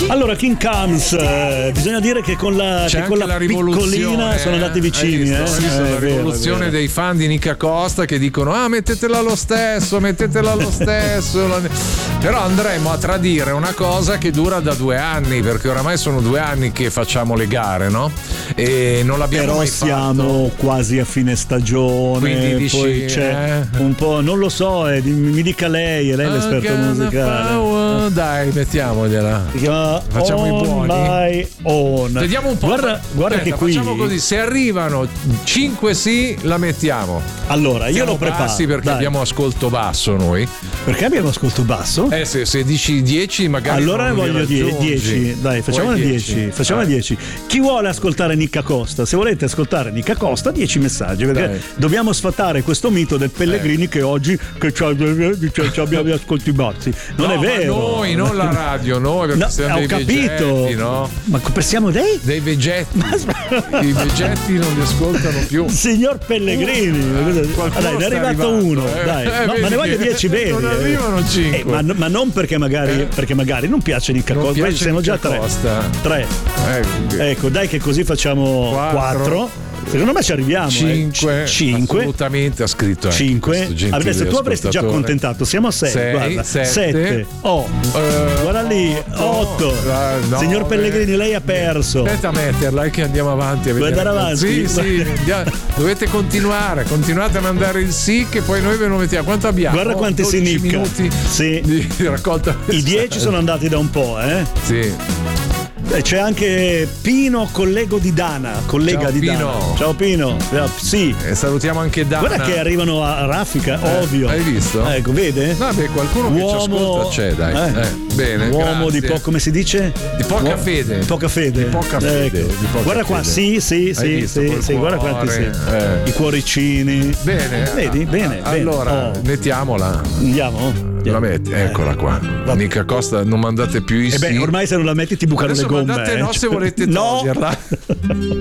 Allora, King Comes, bisogna dire che con la piccolina sono andati vicini. Hai visto la rivoluzione dei fan di Nicca Costa che dicono mettetela lo stesso. Però andremo a tradire una cosa che dura da 2 anni, perché oramai sono 2 anni che facciamo le gare, no? E non l'abbiamo però mai siamo quasi a fine stagione. Quindi dici, poi c'è un po', non lo so, mi dica lei, è lei l'esperto musicale. Dai, mettiamogliela. Facciamo i buoni. Vediamo un po'. Guarda che qui facciamo così, se arrivano 5 sì, la mettiamo. Allora, io lo preparo. Sì, perché abbiamo ascolto basso noi. Perché abbiamo ascolto basso? Se dici 10 magari. Allora ne voglio 10. Dai, facciamo 10. Facciamo 10. Chi vuole ascoltare Nicca Costa? Se volete ascoltare Nicca Costa, 10 messaggi, perché dobbiamo sfatare questo mito del Pellegrini che oggi abbiamo ascolti bassi. Non è vero. Noi, non la radio, noi perché siamo dei capito. Vegetti, no? Ma siamo dei vegetti. I vegetti non li ascoltano più. Signor Pellegrini, dai, ne è arrivato uno. Dai, ma ne voglio 10 veri. Non arrivano 5. Ma non perché magari non piace Nicca Costa, siamo già 3. Ecco, dai che così facciamo 4. Secondo me ci arriviamo. 5. Assolutamente ha scritto 5. Adesso tu avresti già accontentato. Siamo a 6. Guarda, 7. Guarda lì. 8. No, signor Pellegrini, lei ha perso. Aspetta a metterla che andiamo avanti. Vuoi andare avanti? Sì. Dovete continuare. Continuate a mandare il sì, che poi noi ve lo mettiamo. Quanto abbiamo? Guarda quanti si nicca. Minuti di raccolta. I 10 sono andati da un po', Sì. C'è anche Pino, collega di Dana. Ciao Pino. Sì. E salutiamo anche Dana. Guarda che arrivano a raffica, ovvio. Hai visto? Ecco, vede? Vabbè, qualcuno che ci ascolta c'è, dai. Bene. Uomo di come si dice? Di poca fede. Di poca fede. Guarda qua, sì, guarda quanti sì. I cuoricini. Bene. Vedi? Bene. Allora, mettiamola. Andiamo? La metti, eccola qua. Nicca Costa, non mandate più i sì. Ormai se non la metti ti bucano le gomme. Mandate no se volete toglierla.